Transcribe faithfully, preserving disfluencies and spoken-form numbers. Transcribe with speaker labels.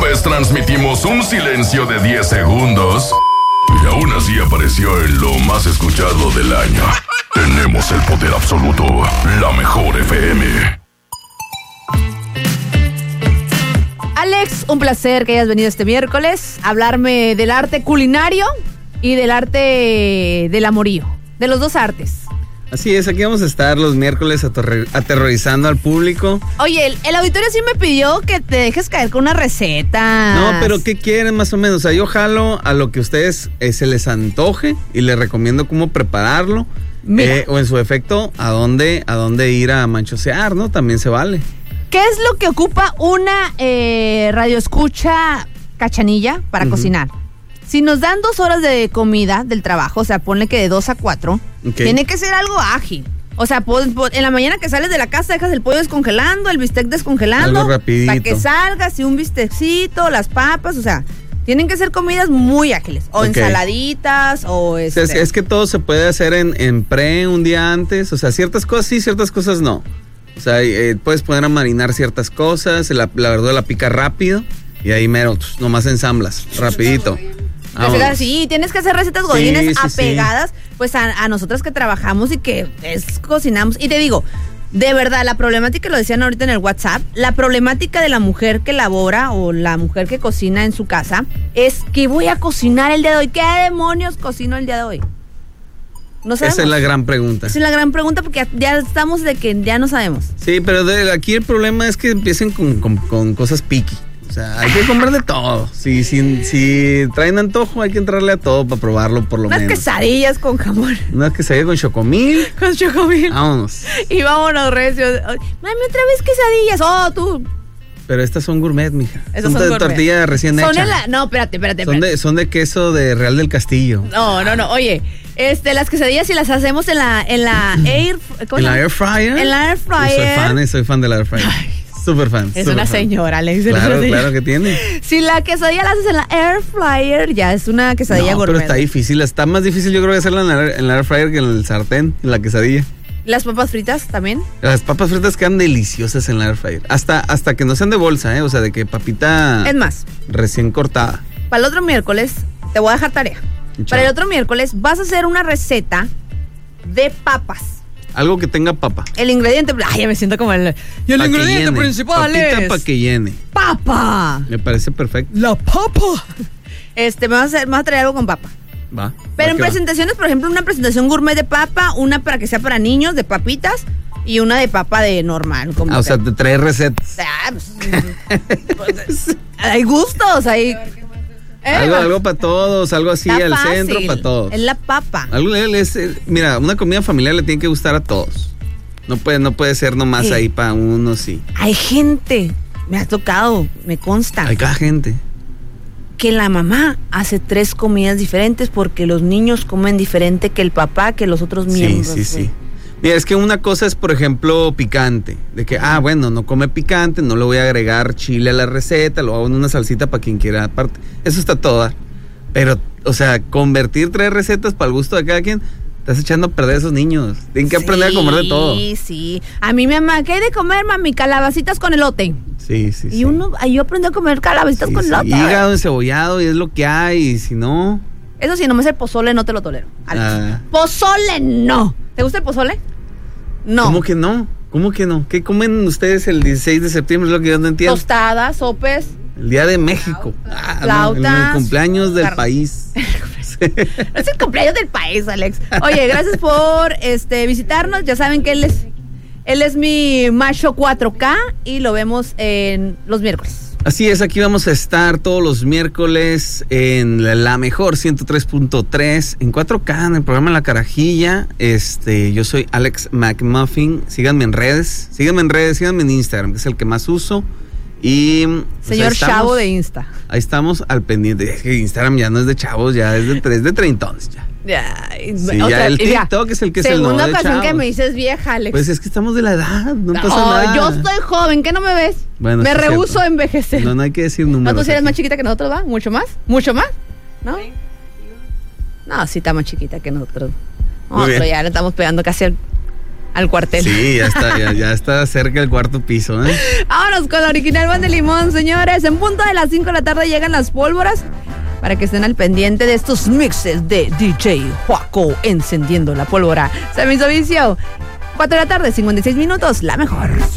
Speaker 1: vez transmitimos un silencio de diez segundos y aún así apareció en lo más escuchado del año. Tenemos el poder absoluto, la mejor F M.
Speaker 2: Alex, un placer que hayas venido este miércoles a hablarme del arte culinario y del arte del amorío, de los dos artes.
Speaker 3: Así es, aquí vamos a estar los miércoles aterri- aterrorizando al público.
Speaker 2: Oye, el, el auditorio sí me pidió que te dejes caer con una receta.
Speaker 3: No, pero ¿qué quieren más o menos? O sea, yo jalo a lo que a ustedes eh, se les antoje y les recomiendo cómo prepararlo. Eh, o en su efecto, a dónde, a dónde ir a manchosear, ¿no? También se vale.
Speaker 2: ¿Qué es lo que ocupa una eh, radioescucha cachanilla para uh-huh. cocinar? Si nos dan dos horas de comida del trabajo, o sea, ponle que de dos a cuatro, okay. tiene que ser algo ágil. O sea, en la mañana que sales de la casa dejas el pollo descongelando, el bistec descongelando.
Speaker 3: Algo rapidito.
Speaker 2: Para que salgas y un bistecito, las papas, o sea, tienen que ser comidas muy ágiles. O okay. ensaladitas, o... Este...
Speaker 3: O sea, es, es que todo se puede hacer en, en pre, un día antes. O sea, ciertas cosas sí, ciertas cosas no. O sea, eh, puedes poner a marinar ciertas cosas, la, la verdura la pica rápido y ahí mero, pues, nomás ensamblas, rapidito.
Speaker 2: Sí, tienes que hacer recetas godines
Speaker 3: sí, sí,
Speaker 2: apegadas,
Speaker 3: sí.
Speaker 2: pues a, a nosotras que trabajamos y que es, cocinamos. Y te digo, de verdad, la problemática, lo decían ahorita en el WhatsApp, la problemática de la mujer que labora o la mujer que cocina en su casa es que voy a cocinar el día de hoy. ¿Qué demonios cocino el día de hoy? No sabemos.
Speaker 3: Esa es la gran pregunta.
Speaker 2: Esa es la gran pregunta porque ya, ya estamos de que ya no sabemos.
Speaker 3: Sí, pero de, aquí el problema es que empiecen con, con, con cosas picky. O sea, hay que comer de todo. Si, si, si traen antojo, hay que entrarle a todo para probarlo por lo
Speaker 2: Unas
Speaker 3: menos.
Speaker 2: Unas quesadillas con jamón.
Speaker 3: Unas quesadillas con chocomil.
Speaker 2: Con chocomil.
Speaker 3: Vámonos.
Speaker 2: Y vámonos, recio. Mami, otra vez quesadillas. Oh, tú.
Speaker 3: Pero estas son gourmet, mija.
Speaker 2: Estas
Speaker 3: son,
Speaker 2: son
Speaker 3: de
Speaker 2: gourmet.
Speaker 3: Tortilla recién
Speaker 2: son
Speaker 3: hecha.
Speaker 2: La... No, espérate, espérate.
Speaker 3: Son
Speaker 2: espérate.
Speaker 3: de, son de queso de Real del Castillo.
Speaker 2: No, no, no. Oye, este, las quesadillas si las hacemos en la, en la air...
Speaker 3: ¿En la air fryer?
Speaker 2: En la air fryer.
Speaker 3: Yo soy fan, soy fan de la air fryer. Ay. Super fan.
Speaker 2: Es
Speaker 3: super
Speaker 2: una
Speaker 3: fan.
Speaker 2: señora, Alex.
Speaker 3: Claro, claro que tiene.
Speaker 2: Si la quesadilla la haces en la air fryer, ya es una quesadilla
Speaker 3: no,
Speaker 2: gourmet.
Speaker 3: Pero está difícil, está más difícil yo creo que hacerla en la, en la air fryer que en el sartén, en la quesadilla.
Speaker 2: ¿Las papas fritas también?
Speaker 3: Las papas fritas quedan deliciosas en la air fryer. Hasta, hasta que no sean de bolsa, ¿eh? O sea, de que papita...
Speaker 2: Es más.
Speaker 3: Recién cortada.
Speaker 2: Para el otro miércoles, te voy a dejar tarea. Chao. Para el otro miércoles vas a hacer una receta de papas.
Speaker 3: Algo que tenga papa.
Speaker 2: El ingrediente... Ay, ya me siento como el... Y el
Speaker 3: pa
Speaker 2: ingrediente principal
Speaker 3: Papita
Speaker 2: es...
Speaker 3: para que llene.
Speaker 2: ¡Papa!
Speaker 3: Me parece perfecto.
Speaker 2: ¡La papa! Este, me vas a, hacer, me vas a traer algo con papa.
Speaker 3: Va.
Speaker 2: Pero
Speaker 3: va
Speaker 2: en presentaciones, va. Por ejemplo, una presentación gourmet de papa, una para que sea para niños, de papitas, y una de papa de normal. Como
Speaker 3: ah, o sea, te traes recetas.
Speaker 2: Ah, pues, pues, hay gustos, hay...
Speaker 3: Eh, algo, algo para todos, algo así
Speaker 2: al
Speaker 3: fácil. Centro para todos.
Speaker 2: Es la papa.
Speaker 3: Algo es, mira, una comida familiar le tiene que gustar a todos. No puede, no puede ser nomás sí. ahí para uno, sí.
Speaker 2: Hay gente, me ha tocado, me consta.
Speaker 3: Hay cada gente.
Speaker 2: Que la mamá hace tres comidas diferentes porque los niños comen diferente que el papá, que los otros miembros.
Speaker 3: Sí, sí, sí. Mira, es que una cosa es, por ejemplo, picante. De que, ah, bueno, no come picante, no le voy a agregar chile a la receta, lo hago en una salsita para quien quiera aparte. Eso está todo. Pero, o sea, convertir tres recetas para el gusto de cada quien, estás echando a perder a esos niños. Tienen que sí, aprender a comer de todo.
Speaker 2: Sí, sí. A mí mi mamá, ¿qué hay de comer, mami? Calabacitas con elote.
Speaker 3: Sí, sí,
Speaker 2: y
Speaker 3: sí.
Speaker 2: uno, yo aprendí a comer calabacitas
Speaker 3: sí,
Speaker 2: con
Speaker 3: sí.
Speaker 2: elote.
Speaker 3: Hígado encebollado y es lo que hay, y si no...
Speaker 2: Eso sí, no me hace el pozole, no te lo tolero.
Speaker 3: Ah.
Speaker 2: ¡Pozole no! ¿Te gusta el pozole? No.
Speaker 3: ¿Cómo que no? ¿Cómo que no? ¿Qué comen ustedes el dieciséis de septiembre? Es lo que yo no entiendo.
Speaker 2: Tostadas, sopes.
Speaker 3: El Día de México. Ah,
Speaker 2: flautas.
Speaker 3: No, el, el cumpleaños del país.
Speaker 2: Es el cumpleaños del país, Alex. Oye, gracias por este visitarnos. Ya saben que él es, él es mi macho cuatro K y lo vemos en los miércoles.
Speaker 3: Así es, aquí vamos a estar todos los miércoles en la, la mejor ciento tres punto tres en cuatro K en el programa La Carajilla. Este, yo soy Alex McMuffin. Síganme en redes, síganme en redes, síganme en Instagram, que es el que más uso. Y
Speaker 2: pues, señor Chavo de Insta.
Speaker 3: Ahí estamos al pendiente. Es que Instagram ya no es de chavos, ya es de tres de treintones ya.
Speaker 2: Ya,
Speaker 3: sí, ya sea, el TikTok ya, es el que es el nuevo de
Speaker 2: segunda ocasión
Speaker 3: chavos.
Speaker 2: Que me dices vieja, Alex.
Speaker 3: Pues es que estamos de la edad, no, no pasa
Speaker 2: oh,
Speaker 3: nada.
Speaker 2: Yo estoy joven, ¿qué no me ves?
Speaker 3: Bueno,
Speaker 2: me
Speaker 3: sí
Speaker 2: rehúso a envejecer.
Speaker 3: No, no hay que decir números.
Speaker 2: ¿No tú sí eres
Speaker 3: aquí.
Speaker 2: más chiquita que nosotros, va? ¿Mucho más? ¿Mucho más? ¿No? Sí. No, sí está más chiquita que nosotros. Nosotros ya le estamos pegando casi al, al cuartel.
Speaker 3: Sí, ya está, ya, ya está cerca del cuarto piso, ¿eh?
Speaker 2: Vámonos con la original Van de Limón, señores. En punto de las cinco de la tarde llegan las pólvoras para que estén al pendiente de estos mixes de D J Joaco encendiendo la pólvora. Se me hizo vicio. cuatro de la tarde, cincuenta y seis minutos, la mejor.